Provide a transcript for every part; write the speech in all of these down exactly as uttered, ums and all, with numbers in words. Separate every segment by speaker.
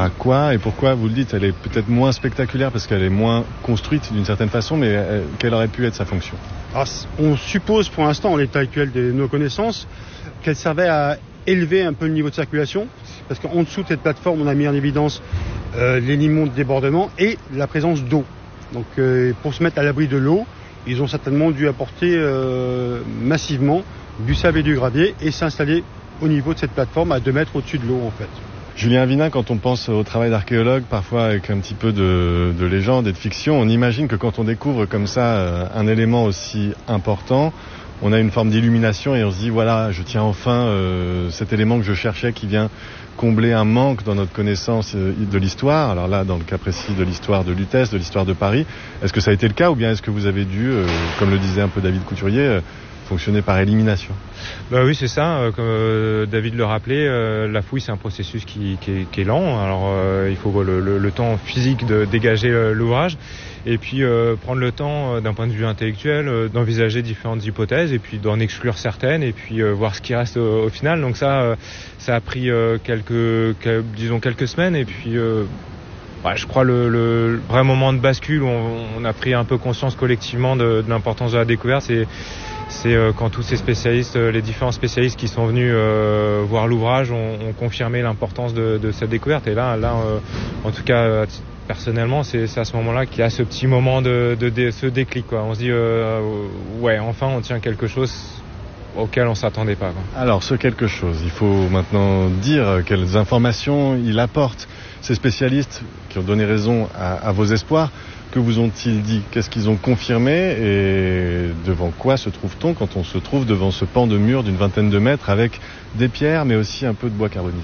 Speaker 1: à quoi et pourquoi vous le dites, elle est peut-être moins spectaculaire parce qu'elle est moins construite d'une certaine façon, mais euh, quelle aurait pu être sa fonction?
Speaker 2: Alors, on suppose pour l'instant, en l'état actuel de nos connaissances, qu'elle servait à élever un peu le niveau de circulation, parce qu'en dessous de cette plateforme, on a mis en évidence euh, les limons de débordement et la présence d'eau. Donc euh, pour se mettre à l'abri de l'eau, ils ont certainement dû apporter euh, massivement du sable et du gravier et s'installer au niveau de cette plateforme à deux mètres au-dessus de l'eau en fait.
Speaker 1: Julien Avinin, quand on pense au travail d'archéologue, parfois avec un petit peu de, de légende et de fiction, on imagine que quand on découvre comme ça un élément aussi important, on a une forme d'illumination et on se dit voilà, je tiens enfin euh, cet élément que je cherchais qui vient combler un manque dans notre connaissance de l'histoire. Alors là, dans le cas précis de l'histoire de Lutèce, de l'histoire de Paris, est-ce que ça a été le cas ou bien est-ce que vous avez dû, euh, comme le disait un peu David Couturier, euh, fonctionner par élimination?
Speaker 3: Bah oui, c'est ça. Euh, comme euh, David le rappelait, euh, la fouille, c'est un processus qui, qui, est, qui est lent. Alors, euh, il faut le, le, le temps physique de dégager euh, l'ouvrage et puis euh, prendre le temps, euh, d'un point de vue intellectuel, euh, d'envisager différentes hypothèses et puis d'en exclure certaines et puis euh, voir ce qui reste au, au final. Donc ça, euh, ça a pris euh, quelques, quelques, disons quelques semaines et puis. Euh, Ouais, je crois le, le vrai moment de bascule où on, on a pris un peu conscience collectivement de, de l'importance de la découverte, c'est, c'est euh, quand tous ces spécialistes, les différents spécialistes qui sont venus euh, voir l'ouvrage ont, ont confirmé l'importance de, de cette découverte. Et là, là euh, en tout cas, personnellement, c'est, c'est à ce moment-là qu'il y a ce petit moment de, de, de ce déclic, quoi. On se dit, euh, ouais, enfin, on tient quelque chose auquel on ne s'attendait pas, quoi.
Speaker 1: Alors, ce quelque chose, il faut maintenant dire quelles informations il apporte. Ces spécialistes qui ont donné raison à, à vos espoirs, que vous ont-ils dit? Qu'est-ce qu'ils ont confirmé? Et devant quoi se trouve-t-on quand on se trouve devant ce pan de mur d'une vingtaine de mètres avec des pierres mais aussi un peu de bois carbonisé?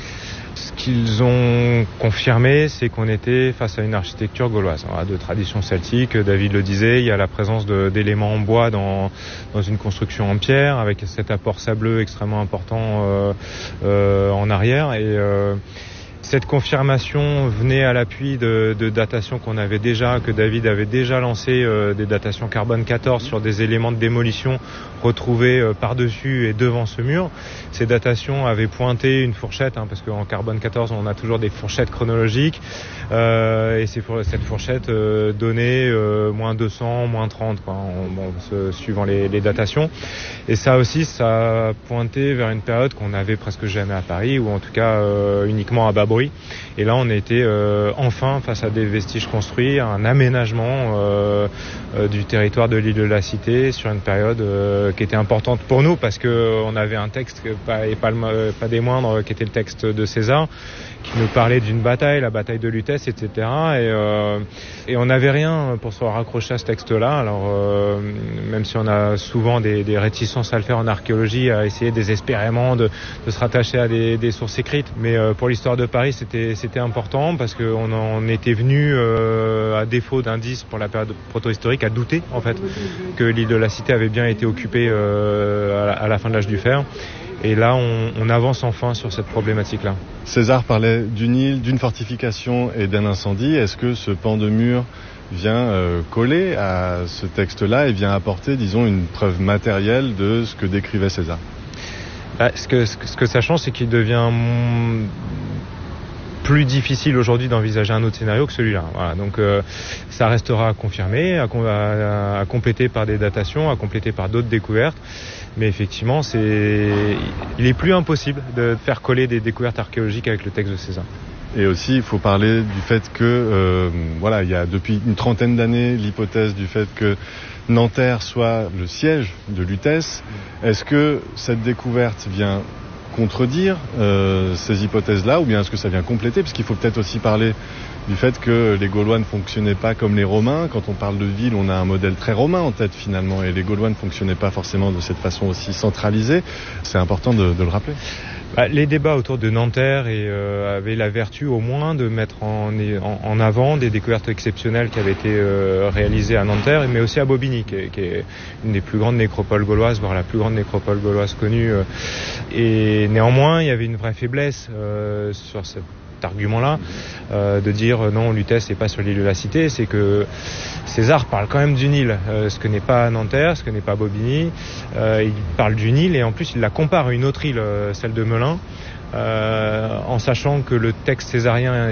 Speaker 3: Ce qu'ils ont confirmé, c'est qu'on était face à une architecture gauloise, de tradition celtique. David le disait, il y a la présence de, d'éléments en bois dans, dans une construction en pierre, avec cet apport sableux extrêmement important euh, euh, en arrière. Et euh, cette confirmation venait à l'appui de, de datations qu'on avait déjà, que David avait déjà lancé, euh, des datations carbone quatorze sur des éléments de démolition retrouvés euh, par-dessus et devant ce mur. Ces datations avaient pointé une fourchette, hein, parce qu'en carbone quatorze, on a toujours des fourchettes chronologiques, euh, et c'est pour, cette fourchette euh, donnait euh, moins deux cents, moins trente, quoi, en, bon, ce, suivant les, les datations. Et ça aussi, ça a pointé vers une période qu'on n'avait presque jamais à Paris, ou en tout cas euh, uniquement à bas bruit. Et là, on était euh, enfin face à des vestiges construits, un aménagement euh, euh, du territoire de l'île de la Cité sur une période euh, qui était importante pour nous parce que euh, on avait un texte pas, et pas, le, pas des moindres, qui était le texte de César, qui nous parlait d'une bataille, la bataille de Lutèce, et cetera. Et, euh, et on n'avait rien pour se raccrocher à ce texte-là. Alors, euh, même si on a souvent des, des réticences à le faire en archéologie, à essayer désespérément de, de se rattacher à des, des sources écrites, mais euh, pour l'histoire de Paris, c'était, c'était important parce qu'on en était venu, euh, à défaut d'indices pour la période proto-historique, à douter en fait que l'île de la Cité avait bien été occupée euh, à, la, à la fin de l'âge du fer. Et là, on, on avance enfin sur cette problématique-là.
Speaker 1: César parlait d'une île, d'une fortification et d'un incendie. Est-ce que ce pan de mur vient euh, coller à ce texte-là et vient apporter, disons, une preuve matérielle de ce que décrivait César?
Speaker 3: Bah, ce, que, ce, que, ce que ça change, c'est qu'il devient plus difficile aujourd'hui d'envisager un autre scénario que celui-là. Voilà, donc euh, ça restera à confirmer, à, à, à compléter par des datations, à compléter par d'autres découvertes. Mais effectivement, c'est... il est plus impossible de faire coller des découvertes archéologiques avec le texte de César.
Speaker 1: Et aussi, il faut parler du fait que, euh, voilà, il y a depuis une trentaine d'années l'hypothèse du fait que Nanterre soit le siège de Lutèce. Est-ce que cette découverte vient contredire euh, ces hypothèses-là, ou bien est-ce que ça vient compléter? Parce qu'il faut peut-être aussi parler du fait que les Gaulois ne fonctionnaient pas comme les Romains. Quand on parle de ville, on a un modèle très romain en tête finalement, et les Gaulois ne fonctionnaient pas forcément de cette façon aussi centralisée. C'est important de, de le rappeler.
Speaker 3: Bah, les débats autour de Nanterre et, euh, avaient la vertu au moins de mettre en, en, en avant des découvertes exceptionnelles qui avaient été euh, réalisées à Nanterre, mais aussi à Bobigny, qui est, qui est une des plus grandes nécropoles gauloises, voire la plus grande nécropole gauloise connue. Euh, et néanmoins, il y avait une vraie faiblesse euh, sur cette argument-là, euh, de dire euh, non, Lutèce n'est pas sur l'île de la Cité, c'est que César parle quand même d'une île, euh, ce que n'est pas Nanterre, ce que n'est pas Bobigny. Euh, il parle d'une île et en plus il la compare à une autre île, euh, celle de Melun, euh, en sachant que le texte césarien